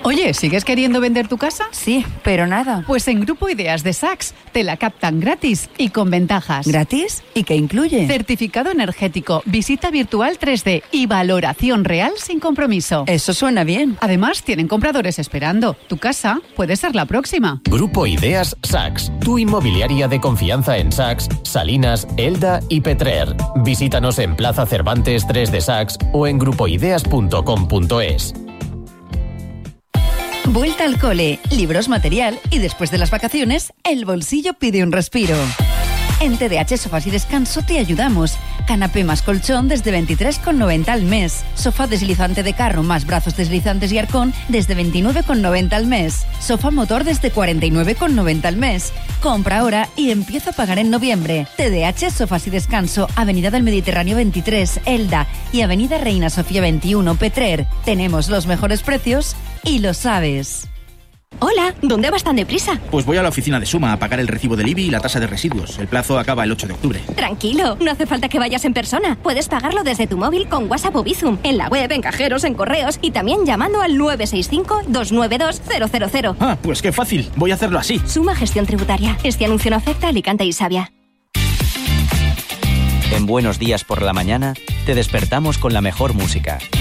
Oye, ¿sigues queriendo vender tu casa? Sí, pero nada. Pues en Grupo Ideas de Sachs te la captan gratis y con ventajas. ¿Gratis? ¿Y qué incluye? Certificado energético, visita virtual 3D y valoración real sin compromiso. Eso suena bien. Además, tienen compradores esperando. Tu casa puede ser la próxima. Grupo Ideas Sachs, tu inmobiliaria de confianza en Sachs, Salinas, Elda y Petrer. Visítanos en Plaza Cervantes 3 de Sachs o en grupoideas.com.es. Vuelta al cole, libros, material y después de las vacaciones, el bolsillo pide un respiro. En TDH Sofás y Descanso te ayudamos. Canapé más colchón desde 23,90 al mes. Sofá deslizante de carro más brazos deslizantes y arcón desde 29,90 al mes. Sofá motor desde 49,90 al mes. Compra ahora y empieza a pagar en noviembre. TDH Sofás y Descanso, Avenida del Mediterráneo 23, Elda y Avenida Reina Sofía 21, Petrer. Tenemos los mejores precios y lo sabes. Hola, ¿dónde vas tan deprisa? Pues voy a la oficina de Suma a pagar el recibo del IBI y la tasa de residuos. El plazo acaba el 8 de octubre. Tranquilo, no hace falta que vayas en persona. Puedes pagarlo desde tu móvil con WhatsApp o Bizum, en la web, en cajeros, en correos y también llamando al 965-292-000. Ah, pues qué fácil. Voy a hacerlo así. Suma Gestión Tributaria. Este anuncio no afecta a Alicante y Savia. En Buenos Días por la Mañana, te despertamos con la mejor música.